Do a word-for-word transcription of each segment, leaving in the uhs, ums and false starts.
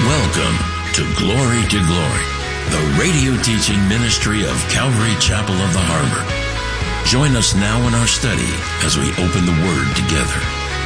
Welcome to Glory to Glory, the radio teaching ministry of Calvary Chapel of the Harbor. Join us now in our study as we open the Word together.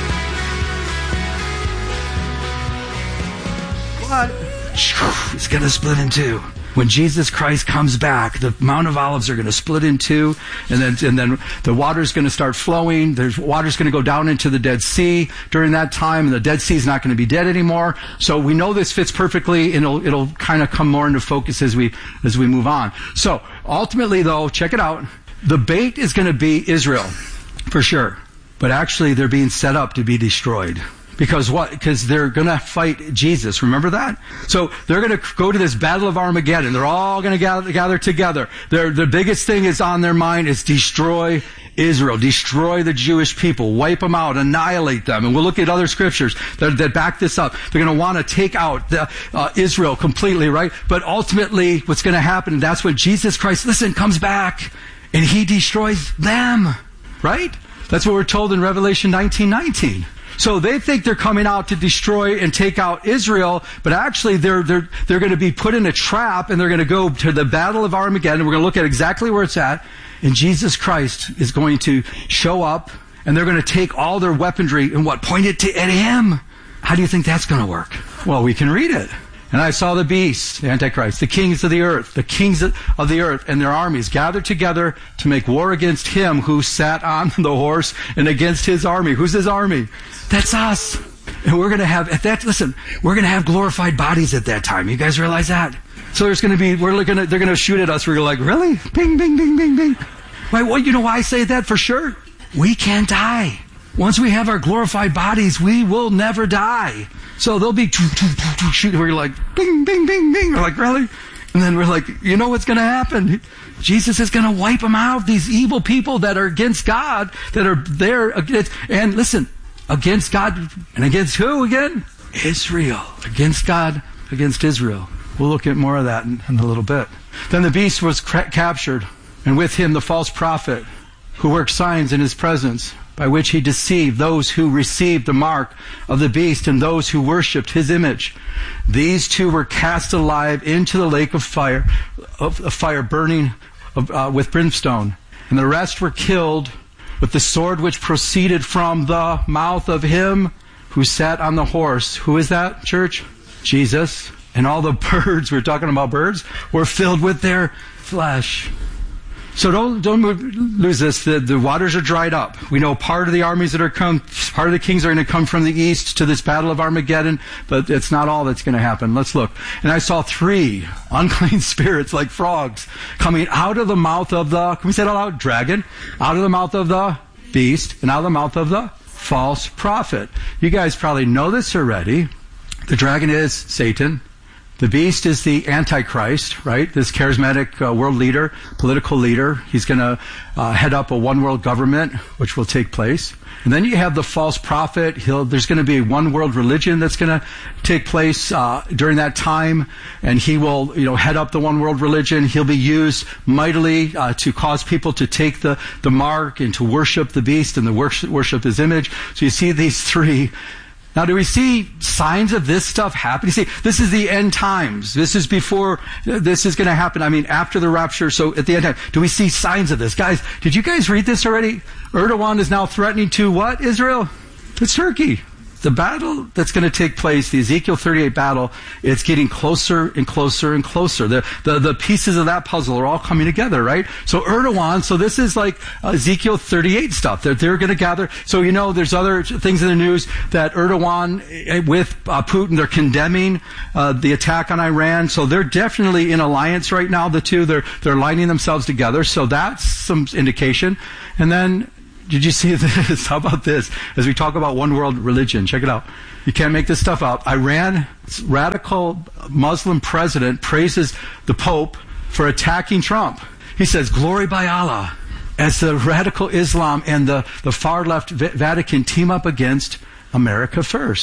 What? It's going to split in two. When Jesus Christ comes back, the Mount of Olives are going to split in two, and then and then the water's going to start flowing. There's water's going to go down into the Dead Sea during that time, and the Dead Sea is not going to be dead anymore. So we know this fits perfectly, and it'll it'll kind of come more into focus as we as we move on. So ultimately, though, check it out. The bait is going to be Israel, for sure, but actually they're being set up to be destroyed. Because what? Because they're going to fight Jesus. Remember that? So they're going to go to this battle of Armageddon. They're all going to gather, gather together. Their, the biggest thing is on their mind is destroy Israel, destroy the Jewish people, wipe them out, annihilate them. And we'll look at other scriptures that, that back this up. They're going to want to take out the, uh, Israel completely, right? But ultimately, what's going to happen, that's when Jesus Christ, listen, comes back and he destroys them, right? That's what we're told in Revelation nineteen nineteen. So they think they're coming out to destroy and take out Israel, but actually they're they're they're going to be put in a trap, and they're going to go to the battle of Armageddon. We're going to look at exactly where it's at, and Jesus Christ is going to show up, and they're going to take all their weaponry and what, point it to at him. How do you think that's going to work? Well, we can read it. And I saw the beast, the Antichrist, the kings of the earth, the kings of the earth and their armies gathered together to make war against him who sat on the horse and against his army. Who's his army? That's us. And we're going to have, at that, listen, we're going to have glorified bodies at that time. You guys realize that? So there's going to be, we're going to, they're going to shoot at us. We're like, really? Bing, bing, bing, bing, bing. Why, well, you know why I say that for sure? We can't die. Once we have our glorified bodies, we will never die. So they'll be shooting. We're like, bing, bing, bing, bing. We're like, really? And then we're like, you know what's going to happen? Jesus is going to wipe them out. These evil people that are against God, that are there against, and listen, against God, and against who again? Israel. Against God, against Israel. We'll look at more of that in, in a little bit. Then the beast was cra- captured, and with him the false prophet, who worked signs in his presence, by which he deceived those who received the mark of the beast and those who worshipped his image. These two were cast alive into the lake of fire, of, of fire burning uh, with brimstone. And the rest were killed with the sword which proceeded from the mouth of him who sat on the horse. Who is that, church? Jesus. And all the birds, we're talking about birds, were filled with their flesh. So don't don't lose this. The, the waters are dried up. We know part of the armies that are come, part of the kings are going to come from the east to this battle of Armageddon, but it's not all that's going to happen. Let's look. And I saw three unclean spirits like frogs coming out of the mouth of the, can we say it all out? Dragon. Out of the mouth of the beast and out of the mouth of the false prophet. You guys probably know this already. The dragon is Satan. The beast is the Antichrist, right? This charismatic uh, world leader, political leader. He's going to uh, head up a one world government, which will take place. And then you have the false prophet. He'll, there's going to be a one world religion that's going to take place uh, during that time, and he will, you know, head up the one world religion. He'll be used mightily uh, to cause people to take the the mark and to worship the beast and to worship, worship his image. So you see these three. Now, do we see signs of this stuff happening? See, this is the end times. This is before this is going to happen. I mean, after the rapture. So at the end time, do we see signs of this? Guys, did you guys read this already? Erdogan is now threatening to what, Israel? It's Turkey. The battle that's going to take place, the Ezekiel thirty-eight battle, it's getting closer and closer and closer. The, the, the pieces of that puzzle are all coming together, right? So Erdogan, so this is like Ezekiel thirty-eight stuff. They're, they're going to gather. So, you know, there's other things in the news that Erdogan with uh, Putin, they're condemning uh, the attack on Iran. So they're definitely in alliance right now, the two. They're, they're lining themselves together. So that's some indication. And then, did you see this? How about this? As we talk about one world religion, check it out. You can't make this stuff up. Iran's radical Muslim president praises the Pope for attacking Trump. He says, "Glory by Allah," as the radical Islam and the, the far left Vatican team up against America first.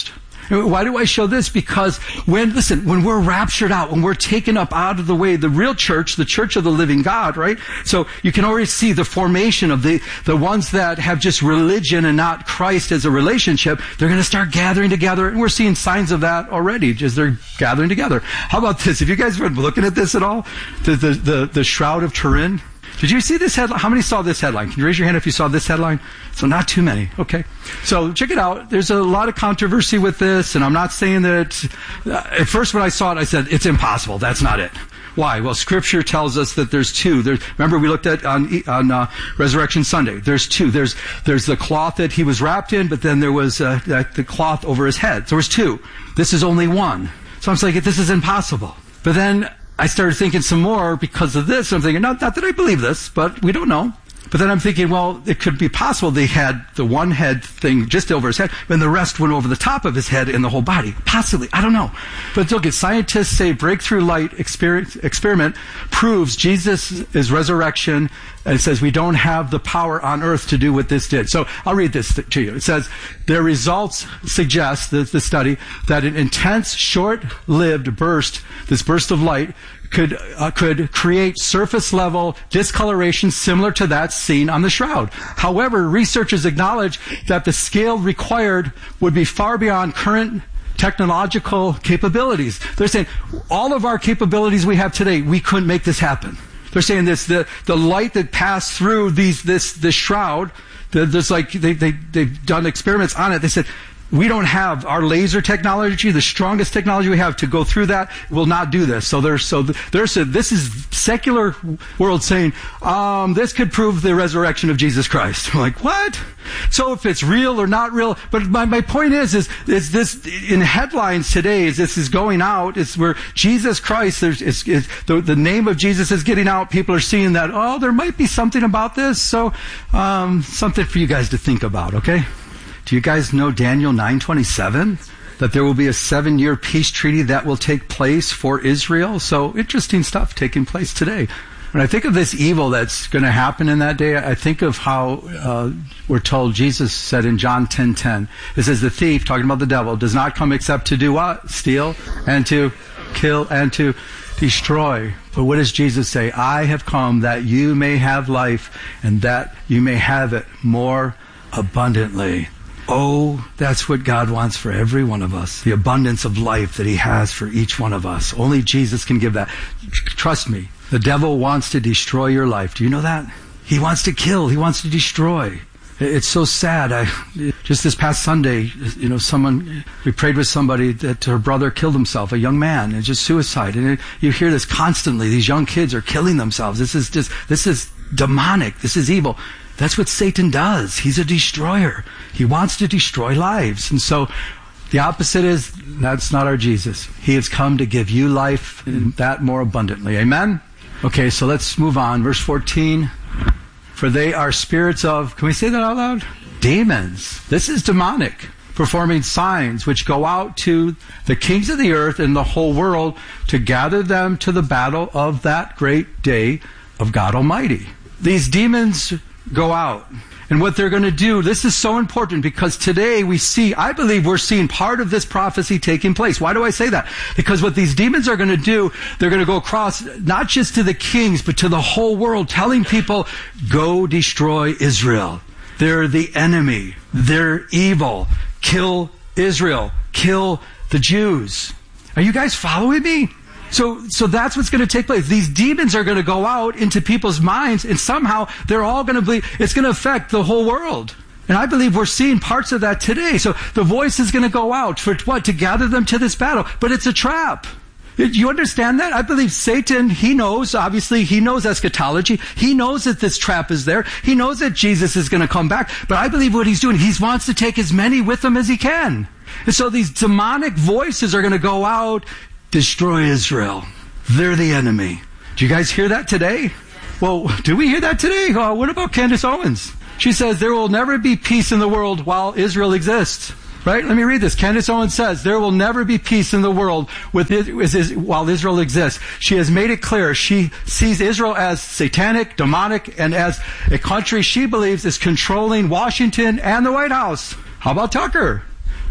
Why do I show this? Because when, listen, when we're raptured out, when we're taken up out of the way, the real church, the church of the living God, right? So you can already see the formation of the, the ones that have just religion and not Christ as a relationship. They're going to start gathering together, and we're seeing signs of that already, just they're gathering together. How about this? Have you guys been looking at this at all? The, the, the, the Shroud of Turin? Did you see this headline? How many saw this headline? Can you raise your hand if you saw this headline? So not too many. Okay. So check it out. There's a lot of controversy with this, and I'm not saying that, uh, at first when I saw it, I said, it's impossible. That's not it. Why? Well, Scripture tells us that there's two. There's, remember we looked at on, on uh, Resurrection Sunday. There's two. There's there's the cloth that he was wrapped in, but then there was uh, the cloth over his head. So there's two. This is only one. So I'm saying, this is impossible. But then I started thinking some more because of this. I'm thinking, not, not that I believe this, but we don't know. But then I'm thinking, well, it could be possible they had the one head thing just over his head, and the rest went over the top of his head and the whole body. Possibly. I don't know. But look, scientists say breakthrough light exper- experiment proves Jesus' resurrection, and it says we don't have the power on earth to do what this did. So I'll read this to you. It says, their results suggest, the, the study, that an intense, short-lived burst, this burst of light, could uh, could create surface-level discoloration similar to that seen on the shroud. However, researchers acknowledge that the scale required would be far beyond current technological capabilities. They're saying all of our capabilities we have today, we couldn't make this happen. They're saying this: the the light that passed through these this this shroud, the, there's like they they they've done experiments on it. They said, we don't have our laser technology, the strongest technology we have to go through that will not do this. So there's, so there's, this is secular world saying, um, this could prove the resurrection of Jesus Christ. I'm like, what? So if it's real or not real, but my, my point is, is, is this, in headlines today, is this is going out, it's where Jesus Christ, there's, it's, it's, the, the name of Jesus is getting out, people are seeing that, oh, there might be something about this, so, um, something for you guys to think about, okay? Do you guys know Daniel nine twenty-seven? That there will be a seven-year peace treaty that will take place for Israel? So interesting stuff taking place today. When I think of this evil that's going to happen in that day, I think of how uh, we're told Jesus said in John ten ten. It says, the thief, talking about the devil, does not come except to do what? Steal and to kill and to destroy. But what does Jesus say? I have come that you may have life and that you may have it more abundantly. Oh, that's what God wants for every one of us. The abundance of life that He has for each one of us. Only Jesus can give that. Trust me, the devil wants to destroy your life. Do you know that? He wants to kill. He wants to destroy. It's so sad. I just this past Sunday, you know, someone, we prayed with somebody that her brother killed himself, a young man. It's just suicide. And it, you hear this constantly. These young kids are killing themselves. This is just, this is demonic. This is evil. That's what Satan does. He's a destroyer. He wants to destroy lives. And so the opposite is, that's not our Jesus. He has come to give you life and that more abundantly. Amen? Okay, so let's move on. Verse fourteen. For they are spirits of, can we say that out loud? Demons. This is demonic. Performing signs which go out to the kings of the earth and the whole world to gather them to the battle of that great day of God Almighty. These demons go out. And what they're going to do, this is so important because today we see, I believe we're seeing part of this prophecy taking place. Why do I say that? Because what these demons are going to do, they're going to go across not just to the kings, but to the whole world, telling people, go destroy Israel. They're the enemy. They're evil. Kill Israel. Kill the Jews. Are you guys following me? So, so that's what's going to take place. These demons are going to go out into people's minds, and somehow they're all going to be, it's going to affect the whole world. And I believe we're seeing parts of that today. So the voice is going to go out for what? To gather them to this battle. But it's a trap. You understand that? I believe Satan, he knows, obviously, he knows eschatology. He knows that this trap is there. He knows that Jesus is going to come back. But I believe what he's doing, he wants to take as many with him as he can. And so these demonic voices are going to go out, destroy Israel. They're the enemy. Do you guys hear that today? Well, do we hear that today? Uh, what about Candace Owens? She says, there will never be peace in the world while Israel exists. Right? Let me read this. Candace Owens says, there will never be peace in the world with it, while Israel exists. She has made it clear she sees Israel as satanic, demonic, and as a country she believes is controlling Washington and the White House. How about Tucker?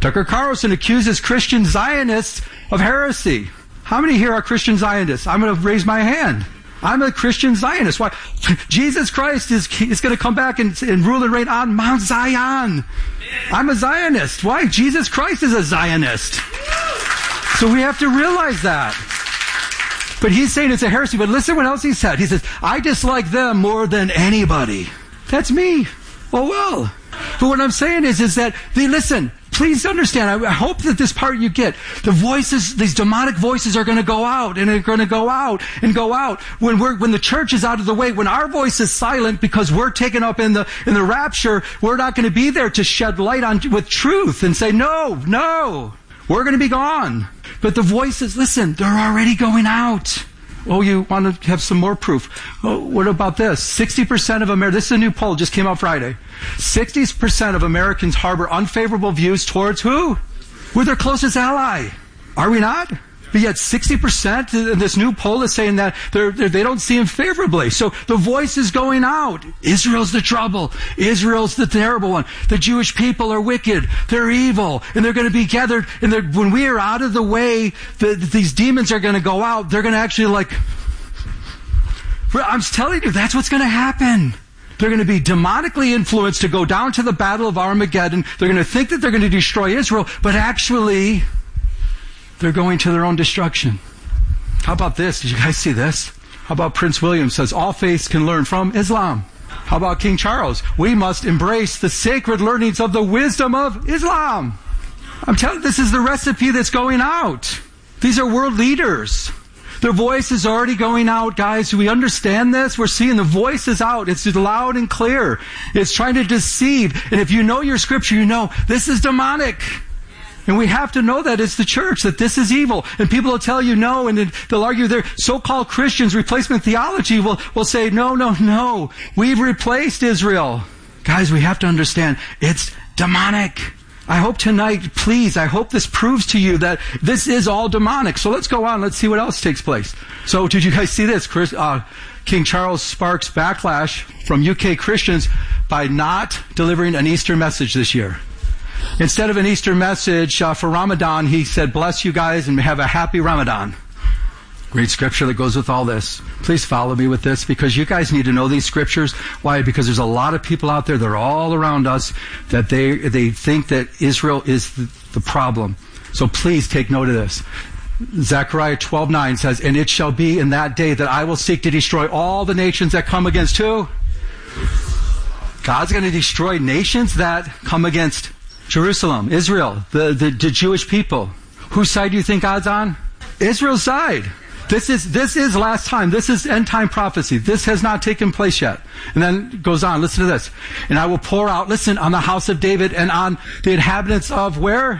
Tucker Carlson accuses Christian Zionists of heresy. How many here are Christian Zionists? I'm going to raise my hand. I'm a Christian Zionist. Why? Jesus Christ is, is going to come back and, and rule and reign on Mount Zion. I'm a Zionist. Why? Jesus Christ is a Zionist. So we have to realize that. But he's saying it's a heresy. But listen what else he said. He says, I dislike them more than anybody. That's me. Oh, well. But what I'm saying is, is that, they listen, please understand, I hope that this part you get. The voices, these demonic voices are going to go out, and they're going to go out and go out. When we're, when the church is out of the way, when our voice is silent because we're taken up in the, in the rapture, we're not going to be there to shed light on, with truth and say, no, no, we're going to be gone. But the voices, listen, they're already going out. Oh, you want to have some more proof? Oh, what about this? sixty percent of Americans, this is a new poll, just came out Friday. sixty percent of Americans harbor unfavorable views towards who? We're their closest ally. Are we not? But yet sixty percent in this new poll is saying that they're, they're, they don't see him favorably. So the voice is going out. Israel's the trouble. Israel's the terrible one. The Jewish people are wicked. They're evil. And they're going to be gathered. And when we are out of the way, the, these demons are going to go out. They're going to actually like... I'm telling you, that's what's going to happen. They're going to be demonically influenced to go down to the battle of Armageddon. They're going to think that they're going to destroy Israel, but actually... they're going to their own destruction. How about this? Did you guys see this? How about Prince William says all faiths can learn from Islam? How about King Charles? We must embrace the sacred learnings of the wisdom of Islam. I'm telling you, this is the recipe that's going out. These are world leaders. Their voice is already going out, guys. Do we understand this? We're seeing the voice is out. It's loud and clear. It's trying to deceive. And if you know your scripture, you know this is demonic. And we have to know that it's the church, that this is evil. And people will tell you no, and then they'll argue their so-called Christians, replacement theology will, will say, no, no, no. We've replaced Israel. Guys, we have to understand, it's demonic. I hope tonight, please, I hope this proves to you that this is all demonic. So let's go on, let's see what else takes place. So did you guys see this? Chris, uh, King Charles sparks backlash from U K Christians by not delivering an Easter message this year. Instead of an Easter message uh, for Ramadan, he said, bless you guys and have a happy Ramadan. Great scripture that goes with all this. Please follow me with this because you guys need to know these scriptures. Why? Because there's a lot of people out there that are all around us that they they think that Israel is the, the problem. So please take note of this. Zechariah twelve nine says, and it shall be in that day that I will seek to destroy all the nations that come against who? God's going to destroy nations that come against Jerusalem, Israel, the, the, the Jewish people. Whose side do you think God's on? Israel's side. This is, this is last time. This is end time prophecy. This has not taken place yet. And then it goes on. Listen to this. And I will pour out, listen, on the house of David and on the inhabitants of where?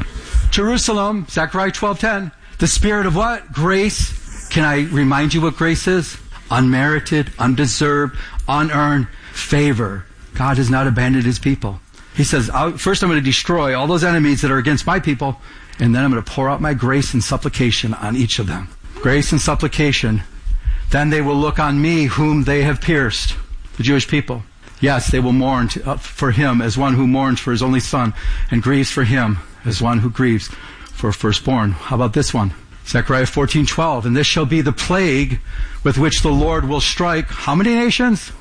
Jerusalem, Zechariah twelve ten. The spirit of what? Grace. Can I remind you what grace is? Unmerited, undeserved, unearned favor. God has not abandoned his people. He says, first I'm going to destroy all those enemies that are against my people, and then I'm going to pour out my grace and supplication on each of them. Grace and supplication. Then they will look on me whom they have pierced, the Jewish people. Yes, they will mourn to, uh, for him as one who mourns for his only son, and grieves for him as one who grieves for a firstborn. How about this one? Zechariah fourteen twelve. And this shall be the plague with which the Lord will strike how many nations?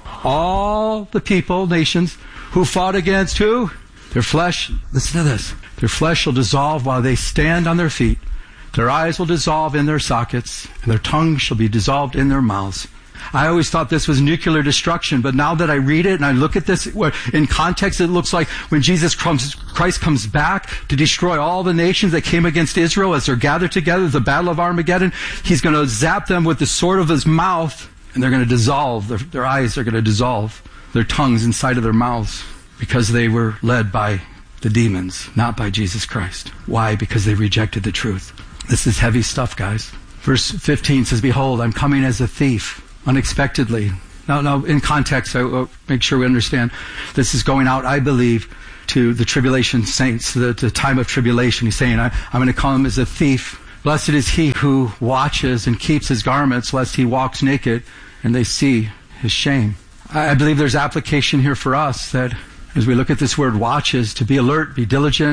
All the people, nations, who fought against who? Their flesh. Listen to this. Their flesh shall dissolve while they stand on their feet. Their eyes will dissolve in their sockets, and their tongues shall be dissolved in their mouths. I always thought this was nuclear destruction, but now that I read it and I look at this in context, it looks like when Jesus comes, Christ comes back to destroy all the nations that came against Israel as they're gathered together, the battle of Armageddon, he's going to zap them with the sword of his mouth, and they're going to dissolve. Their, their eyes are going to dissolve. Their tongues inside of their mouths, because they were led by the demons, not by Jesus Christ. Why? Because they rejected the truth. This is heavy stuff, guys. Verse fifteen says, behold, I'm coming as a thief, unexpectedly. Now, now in context, I will make sure we understand. This is going out, I believe, to the tribulation saints, the, the time of tribulation. He's saying, I, I'm going to call him as a thief. Blessed is he who watches and keeps his garments, lest he walks naked and they see his shame. I believe there's application here for us that as we look at this word watches, to be alert, be diligent,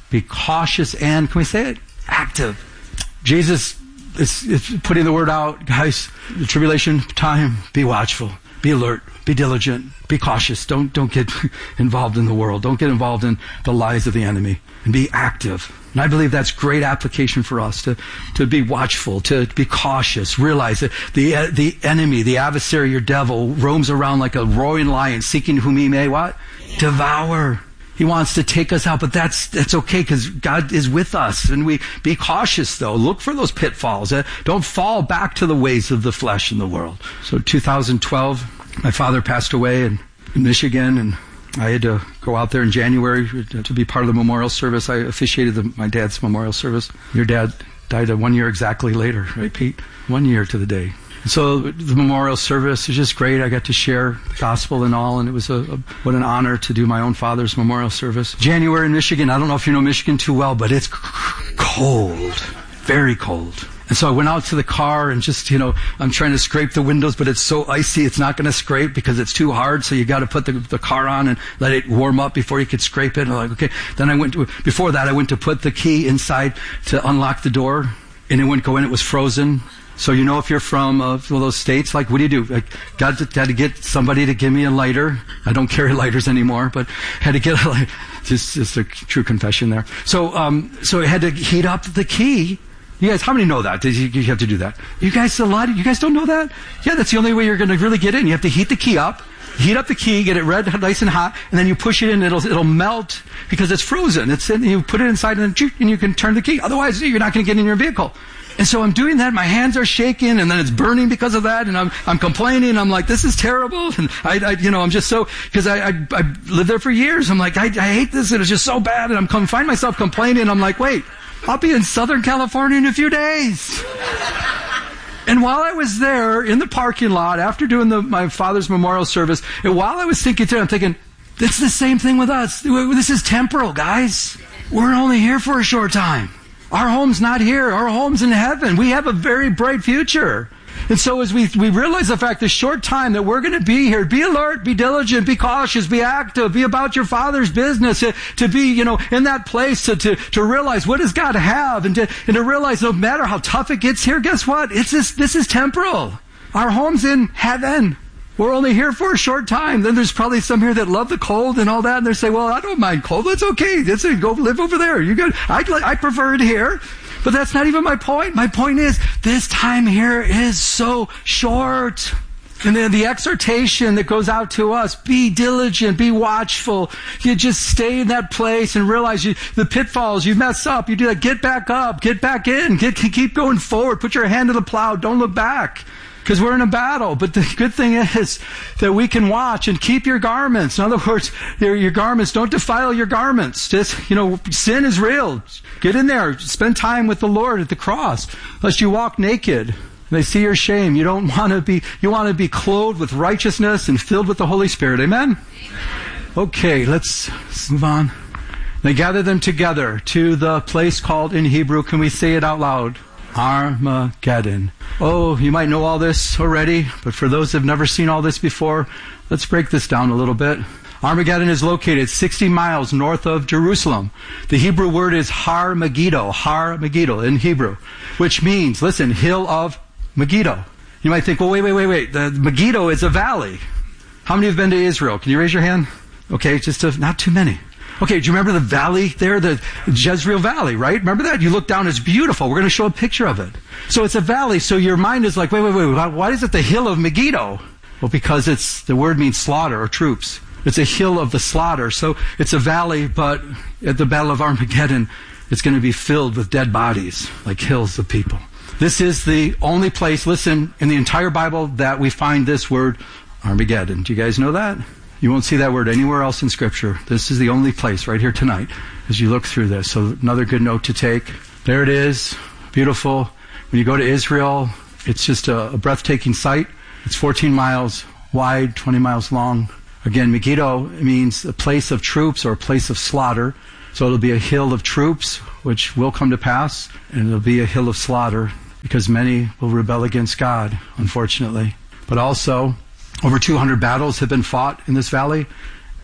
be cautious, and, can we say it? Active. Jesus is, is putting the word out, guys, the tribulation time, be watchful, be alert, be diligent, be cautious. Don't, don't get involved in the world. Don't get involved in the lies of the enemy, and be active. And I believe that's great application for us, to, to be watchful, to be cautious, realize that the, the enemy, the adversary, your devil, roams around like a roaring lion, seeking whom he may, what? Devour. He wants to take us out, but that's that's okay, because God is with us. And we be cautious, though. Look for those pitfalls. Uh, don't fall back to the ways of the flesh in the world. So two thousand twelve, my father passed away in, in Michigan, and I had to go out there in January to be part of the memorial service. I officiated the, my dad's memorial service. Your dad died one year exactly later, right, Pete? One year to the day. So the memorial service was just great. I got to share the gospel and all, and it was a, a what an honor to do my own father's memorial service. January in Michigan, I don't know if you know Michigan too well, but it's cold, very cold. And so I went out to the car and just, you know, I'm trying to scrape the windows, but it's so icy, it's not going to scrape because it's too hard. So you got to put the, the car on and let it warm up before you could scrape it. And I'm like, okay. Then I went to, before that, I went to put the key inside to unlock the door, and it wouldn't go in. It was frozen. So you know, if you're from uh, one of those states, like, what do you do? Like, God had to get somebody to give me a lighter. I don't carry lighters anymore, but had to get a lighter. Just, just a true confession there. So, um, so I had to heat up the key. You guys, how many know that? Did you, you have to do that? You guys, a lot of, you guys don't know that? Yeah, that's the only way you're going to really get in. You have to heat the key up. Heat up the key, get it red, nice and hot, and then you push it in, it'll, it'll melt because it's frozen. It's in, you put it inside and then, and you can turn the key. Otherwise, you're not going to get in your vehicle. And so I'm doing that, my hands are shaking, and then it's burning because of that, and I'm, I'm complaining, I'm like, this is terrible, and I, I you know, I'm just so, because I, I, I lived there for years, I'm like, I, I hate this, and it's just so bad, and I'm come, find myself complaining, I'm like, wait, I'll be in Southern California in a few days. And while I was there in the parking lot, after doing the, my father's memorial service, and while I was thinking through, I'm thinking, it's the same thing with us. This is temporal, guys. We're only here for a short time. Our home's not here. Our home's in heaven. We have a very bright future. And so as we we realize the fact, the short time that we're going to be here, be alert, be diligent, be cautious, be active, be about your Father's business, to, to be, you know, in that place to, to, to realize what does God have, and to, and to realize no matter how tough it gets here, guess what? It's this, this is temporal. Our home's in heaven. We're only here for a short time. Then there's probably some here that love the cold and all that, and they say, well, I don't mind cold. It's okay. It's a, go live over there. You got, I, I prefer it here. But that's not even my point. My point is, this time here is so short. And then the exhortation that goes out to us, be diligent, be watchful. You just stay in that place and realize you, the pitfalls, you mess up, you do that, get back up, get back in, get, keep going forward, put your hand to the plow, don't look back. Because we're in a battle. But the good thing is that we can watch and keep your garments. In other words, your, your garments, don't defile your garments. Just, you know, sin is real. Get in there. Spend time with the Lord at the cross. Lest you walk naked. They see your shame. You don't want to be, you want to be clothed with righteousness and filled with the Holy Spirit. Amen? Okay, let's, let's move on. They gathered them together to the place called in Hebrew, can we say it out loud? Armageddon. Oh, you might know all this already, but for those who have never seen all this before, let's break this down a little bit. Armageddon is located sixty miles north of Jerusalem. The Hebrew word is Har Megiddo, Har Megiddo in Hebrew, which means, listen, hill of Megiddo. You might think, well, wait, wait, wait, wait. The Megiddo is a valley. How many have been to Israel? Can you raise your hand? Okay, just a, not too many. Okay, do you remember the valley there, the Jezreel Valley, right? Remember that? You look down, it's beautiful. We're going to show a picture of it. So it's a valley, so your mind is like, wait, wait, wait, why is it the hill of Megiddo? Well, because it's, the word means slaughter or troops. It's a hill of the slaughter. So it's a valley, but at the Battle of Armageddon, it's going to be filled with dead bodies, like hills of people. This is the only place, listen, in the entire Bible that we find this word, Armageddon. Do you guys know that? You won't see that word anywhere else in Scripture. This is the only place right here tonight as you look through this. So another good note to take. There it is. Beautiful. When you go to Israel, it's just a, a breathtaking sight. It's fourteen miles wide, twenty miles long. Again, Megiddo means a place of troops or a place of slaughter. So it'll be a hill of troops, which will come to pass, and it'll be a hill of slaughter because many will rebel against God, unfortunately. But also, over two hundred battles have been fought in this valley,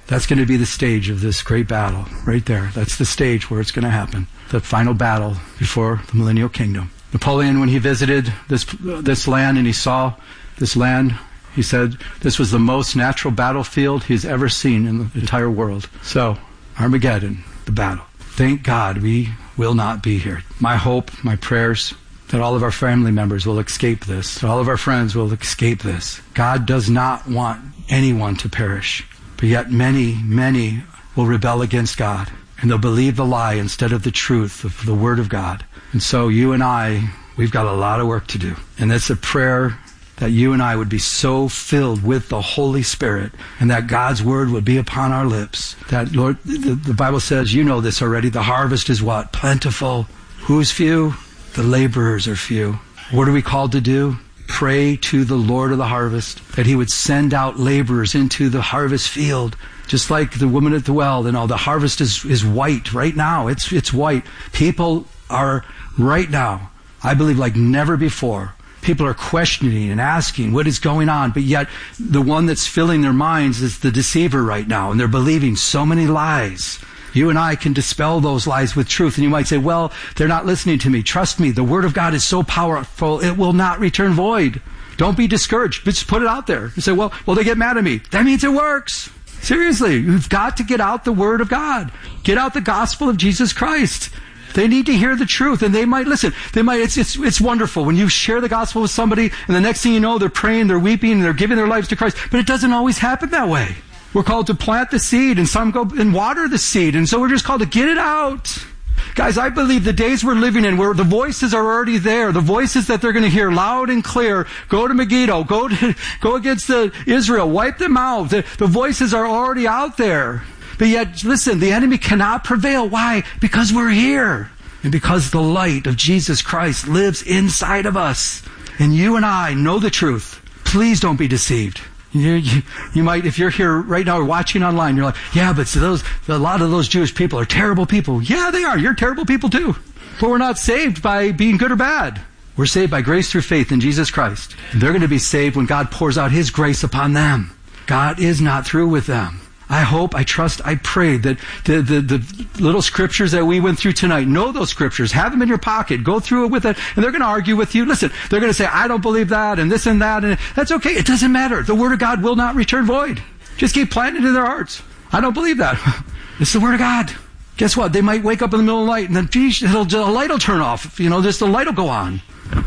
That's going to be the stage of this great battle, right there. That's the stage where it's going to happen. The final battle before the millennial kingdom. Napoleon, when he visited this this land and he saw this land, he said this was the most natural battlefield he's ever seen in the entire world. So, Armageddon, the battle. Thank God we will not be here. My hope, my prayers, that all of our family members will escape this, that all of our friends will escape this. God does not want anyone to perish. But yet many, many will rebel against God, and they'll believe the lie instead of the truth of the Word of God. And so you and I, we've got a lot of work to do. And it's a prayer that you and I would be so filled with the Holy Spirit, and that God's Word would be upon our lips. That, Lord, the, the Bible says, you know this already, the harvest is what? Plentiful. Who's few? The laborers are few. What are we called to do? Pray to the Lord of the harvest that he would send out laborers into the harvest field. Just like the woman at the well, you know, the harvest is, is white right now. It's, it's white. People are right now, I believe like never before. People are questioning and asking what is going on, but yet the one that's filling their minds is the deceiver right now, and they're believing so many lies. You and I can dispel those lies with truth. And you might say, well, they're not listening to me. Trust me, the Word of God is so powerful, it will not return void. Don't be discouraged. Just put it out there. You say, well, well, they get mad at me. That means it works. Seriously, you've got to get out the Word of God. Get out the gospel of Jesus Christ. They need to hear the truth, and they might listen. They might. It's it's it's wonderful when you share the gospel with somebody, and the next thing you know, they're praying, they're weeping, and they're giving their lives to Christ. But it doesn't always happen that way. We're called to plant the seed, and some go and water the seed, and so we're just called to get it out. Guys, I believe the days we're living in, where the voices are already there, the voices that they're going to hear loud and clear, go to Megiddo, go to, go against the Israel, wipe them out. The, the voices are already out there. But yet, listen, the enemy cannot prevail. Why? Because we're here. And because the light of Jesus Christ lives inside of us. And you and I know the truth. Please don't be deceived. You, you, you might, if you're here right now or watching online, you're like, yeah, but so those, a lot of those Jewish people are terrible people. Yeah, they are. You're terrible people too. But we're not saved by being good or bad. We're saved by grace through faith in Jesus Christ. And they're going to be saved when God pours out His grace upon them. God is not through with them. I hope, I trust, I pray that the, the, the little scriptures that we went through tonight, know those scriptures, have them in your pocket, go through it with it, and they're going to argue with you. Listen, they're going to say, I don't believe that, and this and that, and that's okay. It doesn't matter. The Word of God will not return void. Just keep planting it in their hearts. I don't believe that. It's the Word of God. Guess what? They might wake up in the middle of the night, and then geez, it'll, the light will turn off. You know, just the light will go on.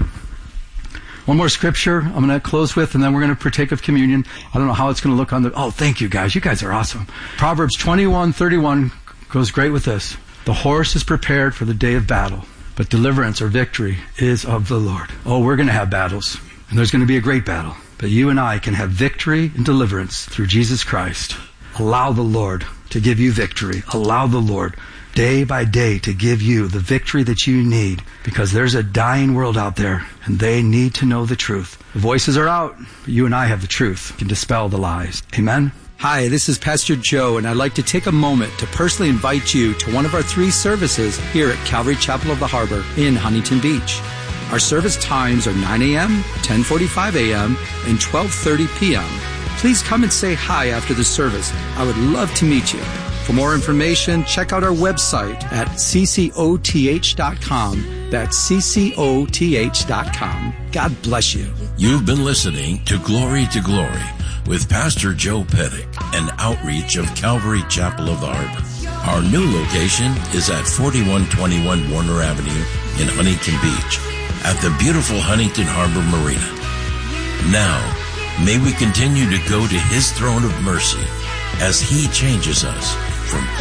One more scripture I'm going to close with, and then we're going to partake of communion. I don't know how it's going to look on the... Oh, thank you, guys. You guys are awesome. Proverbs twenty-one thirty-one goes great with this. The horse is prepared for the day of battle, but deliverance or victory is of the Lord. Oh, we're going to have battles, and there's going to be a great battle. But you and I can have victory and deliverance through Jesus Christ. Allow the Lord to give you victory. Allow the Lord day by day to give you the victory that you need, because there's a dying world out there and they need to know the truth. The voices are out, but you and I have the truth. We can dispel the lies. Amen. Hi, this is Pastor Joe, and I'd like to take a moment to personally invite you to one of our three services here at Calvary Chapel of the Harbor in Huntington Beach. Our service times are nine a.m., ten forty-five a.m., and twelve thirty p.m. Please come and say hi after the service. I would love to meet you. For more information, check out our website at c c o t h dot com. That's c c o t h dot com. God bless you. You've been listening to Glory to Glory with Pastor Joe Pettick, an outreach of Calvary Chapel of the Harbor. Our new location is at forty-one twenty-one Warner Avenue in Huntington Beach at the beautiful Huntington Harbor Marina. Now, may we continue to go to His throne of mercy as He changes us from